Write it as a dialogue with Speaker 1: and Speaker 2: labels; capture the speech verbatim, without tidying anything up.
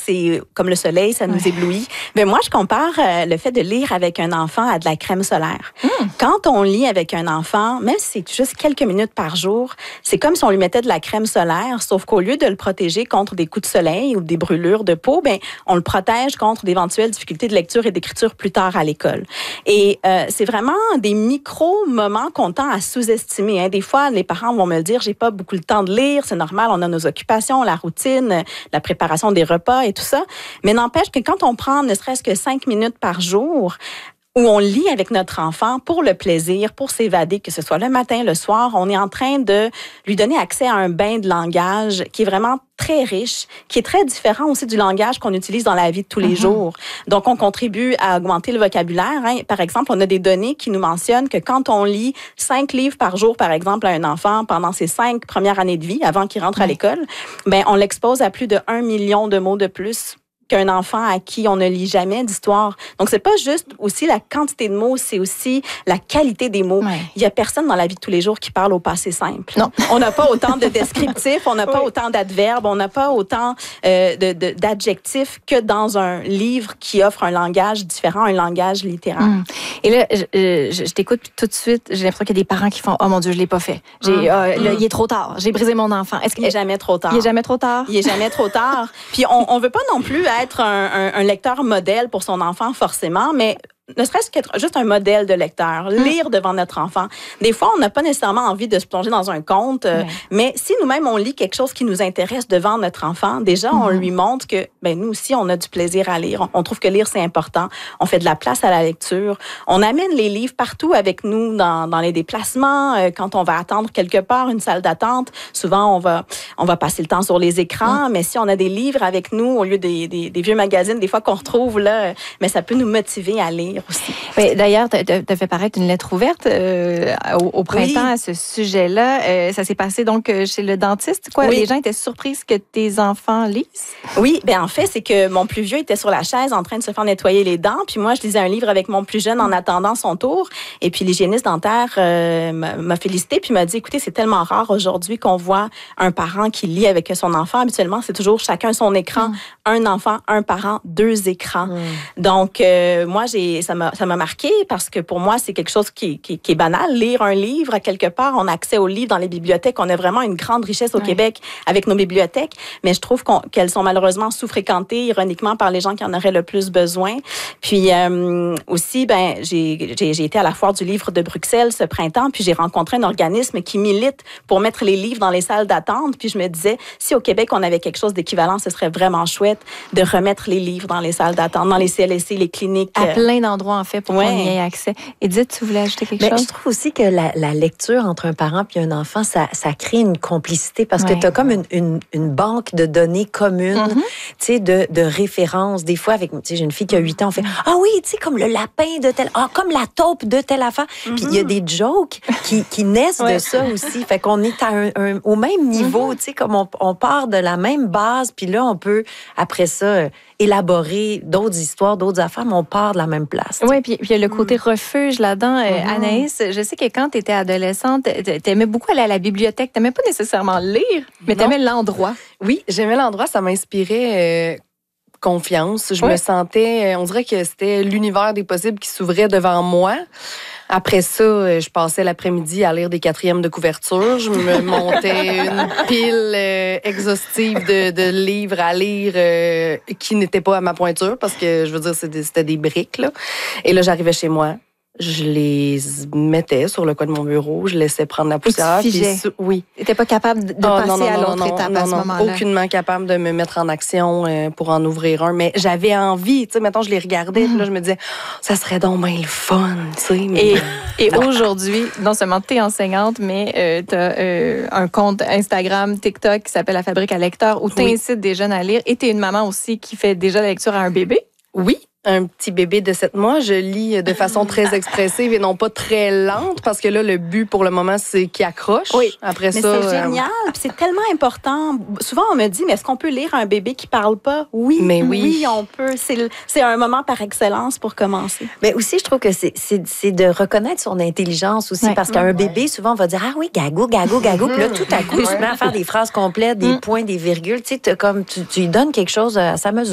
Speaker 1: c'est comme le soleil, ça nous
Speaker 2: ouais.
Speaker 1: éblouit. Mais moi, je compare euh, le fait de lire avec un enfant à de la crème solaire.
Speaker 2: Mmh.
Speaker 1: Quand on lit avec un enfant, même si c'est juste quelques minutes par jour, c'est comme si on lui mettait de la crème solaire, sauf qu'au lieu de le protéger contre des coups de soleil ou des brûlures de peau, ben on le protège contre d'éventuelles difficultés de lecture et d'écriture plus tard à l'école. Et euh, c'est vraiment des micro-moments qu'on tend à sous-estimer. Hein. Des fois, les parents vont me le dire, j'ai pas beaucoup le temps de lire, c'est normal, on a nos occupations, la routine, la préparation des repas et tout ça. Mais n'empêche que quand on prend ne serait-ce que cinq minutes par jour, où on lit avec notre enfant pour le plaisir, pour s'évader, que ce soit le matin, le soir, on est en train de lui donner accès à un bain de langage qui est vraiment très riche, qui est très différent aussi du langage qu'on utilise dans la vie de tous les mm-hmm. jours. Donc, on contribue à augmenter le vocabulaire. Hein. Par exemple, on a des données qui nous mentionnent que quand on lit cinq livres par jour, par exemple, à un enfant pendant ses cinq premières années de vie, avant qu'il rentre mm-hmm. à l'école, ben on l'expose à plus de un million de mots de plus qu'un enfant à qui on ne lit jamais d'histoire. Donc, c'est pas juste aussi la quantité de mots, c'est aussi la qualité des mots. Ouais. Il y a personne dans la vie de tous les jours qui parle au passé simple.
Speaker 2: Non.
Speaker 1: On n'a pas autant de descriptifs, on n'a pas oui. autant d'adverbes, on n'a pas autant euh, de, de, d'adjectifs que dans un livre qui offre un langage différent, un langage littéraire. Mmh.
Speaker 2: Et là, je, je, je t'écoute tout de suite, j'ai l'impression qu'il y a des parents qui font « Oh mon Dieu, je l'ai pas fait. J'ai, mmh. euh, là, il est trop tard. J'ai brisé mon enfant. » Est-ce
Speaker 1: qu'il n'est jamais trop tard?
Speaker 2: Il est jamais trop tard.
Speaker 1: Il est jamais trop tard. Puis, on ne veut pas non plus être un, un, un lecteur modèle pour son enfant, forcément, mais ne serait-ce qu'être juste un modèle de lecteur, lire devant notre enfant. Des fois, on n'a pas nécessairement envie de se plonger dans un conte, euh, ouais. mais si nous-mêmes, on lit quelque chose qui nous intéresse devant notre enfant, déjà, mm-hmm. on lui montre que ben nous aussi, on a du plaisir à lire. On, on trouve que lire, c'est important. On fait de la place à la lecture. On amène les livres partout avec nous dans, dans les déplacements. Euh, quand on va attendre quelque part, une salle d'attente, souvent, on va, on va passer le temps sur les écrans, mm. mais si on a des livres avec nous, au lieu des, des, des vieux magazines, des fois qu'on retrouve là, mais ça peut nous motiver à lire aussi.
Speaker 2: Mais d'ailleurs, tu as fait paraître une lettre ouverte euh, au, au printemps oui. à ce sujet-là. Euh, ça s'est passé donc chez le dentiste. Quoi, oui. Les gens étaient surprises que tes enfants lisent?
Speaker 1: Oui, bien en fait, c'est que mon plus vieux était sur la chaise en train de se faire nettoyer les dents. Puis moi, je lisais un livre avec mon plus jeune en attendant son tour. Et puis l'hygiéniste dentaire euh, m'a félicité puis m'a dit, écoutez, c'est tellement rare aujourd'hui qu'on voit un parent qui lit avec son enfant. Habituellement, c'est toujours chacun son écran. Mm. Un enfant, un parent, deux écrans. Mm. Donc, euh, moi, j'ai ça m'a ça m'a marqué parce que pour moi, c'est quelque chose qui, qui, qui est banal. Lire un livre, à quelque part, on a accès aux livres dans les bibliothèques. On a vraiment une grande richesse au ouais. Québec avec nos bibliothèques, mais je trouve qu'on, qu'elles sont malheureusement sous-fréquentées, ironiquement, par les gens qui en auraient le plus besoin. Puis euh, aussi, ben, j'ai, j'ai, j'ai été à la Foire du livre de Bruxelles ce printemps, puis j'ai rencontré un organisme qui milite pour mettre les livres dans les salles d'attente. Puis je me disais, si au Québec, on avait quelque chose d'équivalent, ce serait vraiment chouette de remettre les livres dans les salles d'attente, dans les C L S C, les cliniques.
Speaker 2: À plein d'endroits, en fait, pour ouais. qu'on y ait accès. Edith, tu voulais ajouter quelque
Speaker 3: Mais
Speaker 2: chose?
Speaker 3: Je trouve aussi que la, la lecture entre un parent et un enfant, ça, ça crée une complicité parce ouais. que tu as comme une, une, une banque de données communes, mm-hmm. tu sais, de, de références. Des fois, avec, tu sais, j'ai une fille qui a huit ans, on fait « Ah oui, tu sais, comme le lapin de tel... Ah, comme la taupe de telle affaire. Mm-hmm. » Puis il y a des jokes qui, qui naissent ouais. de ça aussi. Fait qu'on est à un, un, au même niveau, mm-hmm. tu sais, comme on, on part de la même base, puis là, on peut, après ça, élaborer d'autres histoires, d'autres affaires, mais on part de la même place.
Speaker 2: Oui, puis il y a le côté refuge là-dedans. Mm-hmm. Anaïs, je sais que quand tu étais adolescente, tu aimais beaucoup aller à la bibliothèque. Tu n'aimais pas nécessairement lire, mais tu aimais l'endroit.
Speaker 4: Oui, j'aimais l'endroit. Ça m'inspirait... Euh... confiance. Je oui. me sentais, on dirait que c'était l'univers des possibles qui s'ouvrait devant moi. Après ça, je passais l'après-midi à lire des quatrièmes de couverture. Je me montais une pile euh, exhaustive de, de livres à lire euh, qui n'étaient pas à ma pointure parce que, je veux dire, c'était, c'était des briques, là. Et là, j'arrivais chez moi. Je les mettais sur le coin de mon bureau, je laissais prendre la poussière.
Speaker 2: Tu figais.
Speaker 4: Puis, oui.
Speaker 2: Tu n'étais pas capable de oh, passer non, non, à l'autre
Speaker 4: non,
Speaker 2: étape
Speaker 4: non,
Speaker 2: à ce
Speaker 4: non,
Speaker 2: moment-là?
Speaker 4: Aucunement capable de me mettre en action euh, pour en ouvrir un. Mais j'avais envie, tu sais, mettons, je les regardais, mm. là, je me disais, ça serait donc bien le fun, tu sais. Mais...
Speaker 2: Et, et aujourd'hui, non seulement tu es enseignante, mais euh, tu as euh, un compte Instagram, TikTok qui s'appelle La Fabrique à lecteurs où tu oui. incites des jeunes à lire. Et tu es une maman aussi qui fait déjà la lecture à un bébé.
Speaker 4: Oui. Un petit bébé de sept mois, je lis de façon très expressive et non pas très lente parce que là, le but pour le moment, c'est qu'il accroche.
Speaker 1: Oui,
Speaker 4: après
Speaker 1: mais
Speaker 4: ça,
Speaker 1: c'est génial. Euh... Puis c'est tellement important. Souvent, on me dit, mais est-ce qu'on peut lire un bébé qui parle pas? Oui, mais oui. oui, on peut. C'est, c'est un moment par excellence pour commencer.
Speaker 3: Mais aussi, je trouve que c'est, c'est, c'est de reconnaître son intelligence aussi ouais. parce qu'un mmh. bébé, souvent, on va dire, ah oui, gagou, gagou, gagou. Puis là, tout à coup, tu te mets à faire des phrases complètes, des mmh. points, des virgules. Tu sais, comme tu, tu lui donnes quelque chose à sa mesure.